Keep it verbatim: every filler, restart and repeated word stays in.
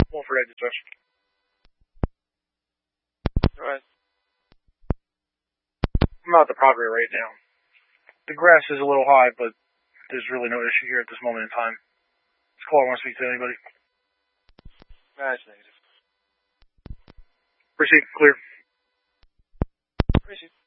One for that dispatch. Alright. I'm out at the property right now. The grass is a little high, but there's really no issue here at this moment in time. This caller wants to speak to anybody. That's negative. Proceed, clear. Proceed.